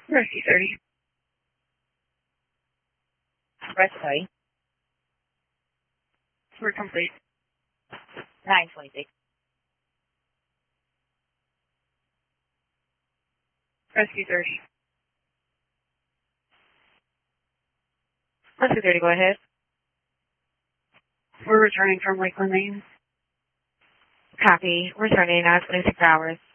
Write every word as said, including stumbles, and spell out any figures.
Rescue thirty. Rescue. We're complete. nine twenty-six. Rescue thirty. Rescue thirty, go ahead. We're returning from Lakeland, Maine. Copy. Returning in twenty-six hours.